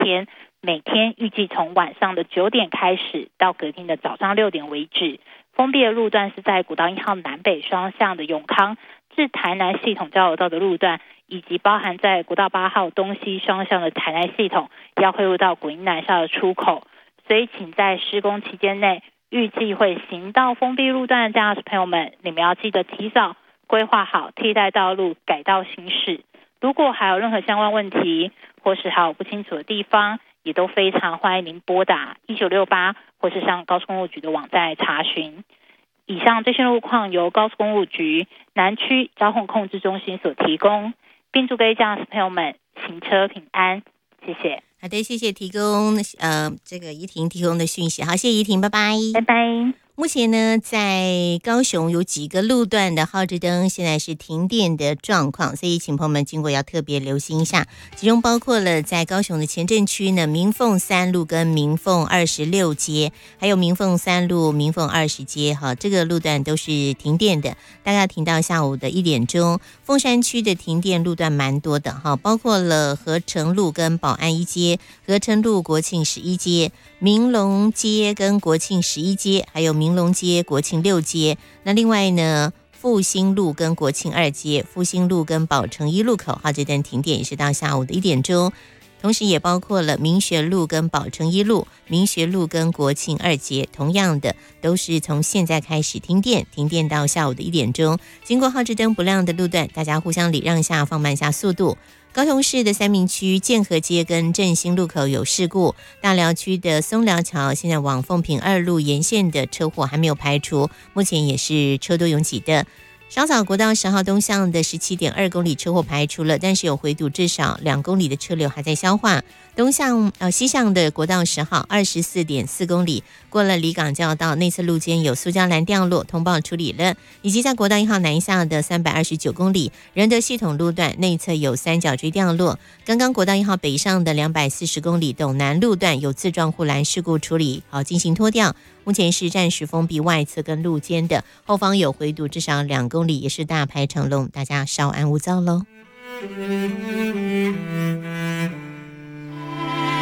天，每天预计从晚上的9点开始到隔天的早上6点为止。封闭的路段是在国道1号南北双向的永康至台南系统交流道的路段，以及包含在国道8号东西双向的台南系统要汇入到国营南校的出口。所以请在施工期间内预计会行到封闭路段的驾驶朋友们，你们要记得提早规划好替代道路改道行驶。如果还有任何相关问题，或是还有不清楚的地方，也都非常欢迎您拨打1968，或是上高速公路局的网站来查询。以上最新路况由高速公路局南区交通控制中心所提供，并祝各位驾驶朋友们行车平安，谢谢。 好的，谢谢提供这个怡婷提供的讯息。好，谢谢怡婷，拜拜， 拜拜。 目前呢，在高雄有几个路段的号志灯现在是停电的状况，所以请朋友们经过要特别留心一下。其中包括了在高雄的前镇区呢，明凤3路跟明凤26街，还有明凤3路、明凤20街，这个路段都是停电的，大概停到下午的1点钟。凤山区的停电路段蛮多的包括了合成路跟保安1街、合成路国庆11街、明龙街跟国庆11街，还有明龙街国庆6街。那另外呢，复兴路跟国庆2街、复兴路跟宝城1路口这段停电也是到下午的1点钟。同时也包括了明学路跟宝城1路、明学路跟国庆2街，同样的都是从现在开始停电到下午的1点钟。经过号志灯不亮的路段，大家互相礼让一下，放慢一下速度。高雄市的三民区建和街跟振兴路口有事故，大寮区的松寮桥现在往凤屏2路沿线的车祸还没有排除，目前也是车多拥挤的。稍早国道10号东向的17.2公里车祸排除了，但是有回堵至少2公里的车流还在消化。西向的国道10号24.4公里，过了离港交道内侧路肩有塑胶栏掉落，通报处理了。以及在国道1号南向的329公里，仁德系统路段内侧有三角锥掉落。刚刚国道1号北上的240公里斗南路段有自撞护栏事故处理，进行拖吊。目前是暂时封闭外侧跟路肩的，后方有回堵至少2公里，也是大排长龙，大家稍安勿躁喽。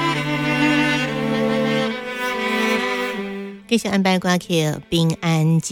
继续安排歌曲《平安夜》。